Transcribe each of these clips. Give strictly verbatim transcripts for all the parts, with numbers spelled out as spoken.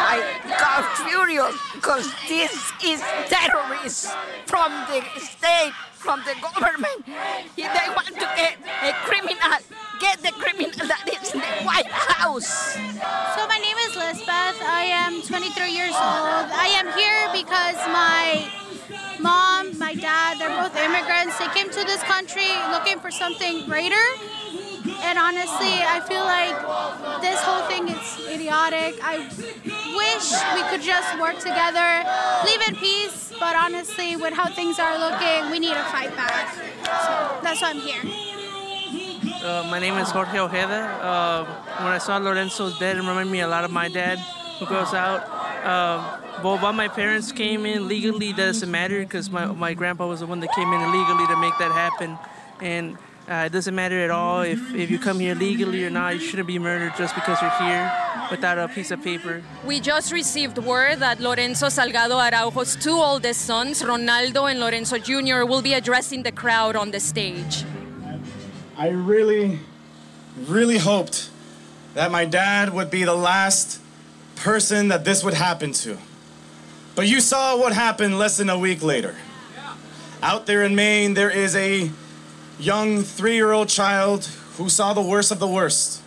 I got furious because this is terrorists from the state, from the government. They want to get a criminal, get the criminal that is in the White House. So my name is Lisbeth. I am twenty-three years old. I am here because my mom, my dad, they're both immigrants. They came to this country looking for something greater. And honestly, I feel like this whole thing is idiotic. I wish we could just work together, live in peace, but honestly, with how things are looking, we need to fight back. So that's why I'm here. Uh, my name is Jorge Ojeda. Uh, when I saw Lorenzo's dead, it reminded me a lot of my dad, who goes out. Uh, well, while my parents came in legally, doesn't matter, because my, my grandpa was the one that came in illegally to make that happen. And Uh, it doesn't matter at all if, if you come here legally or not. You shouldn't be murdered just because you're here without a piece of paper. We just received word that Lorenzo Salgado Araujo's two oldest sons, Ronaldo and Lorenzo Junior, will be addressing the crowd on the stage. I really, really hoped that my dad would be the last person that this would happen to. But you saw what happened less than a week later. Out there in Maine, there is a young three-year-old child who saw the worst of the worst.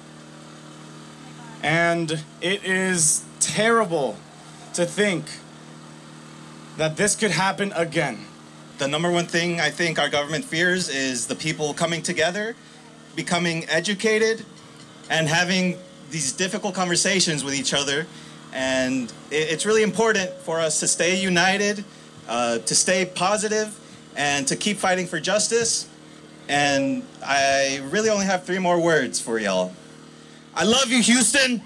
And it is terrible to think that this could happen again. The number one thing I think our government fears is the people coming together, becoming educated, and having these difficult conversations with each other. And it's really important for us to stay united, uh, to stay positive, and to keep fighting for justice. And I really only have three more words for y'all. I love you, Houston.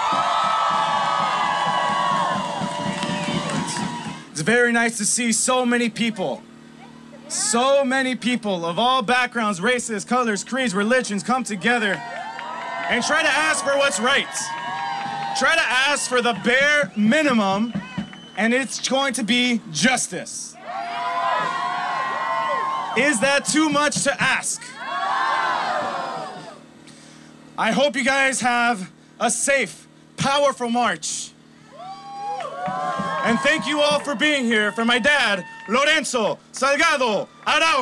It's very nice to see so many people, so many people of all backgrounds, races, colors, creeds, religions come together and try to ask for what's right. Try to ask for the bare minimum, and it's going to be justice. Is that too much to ask? I hope you guys have a safe, powerful march. And thank you all for being here. For my dad, Lorenzo Salgado Araujo.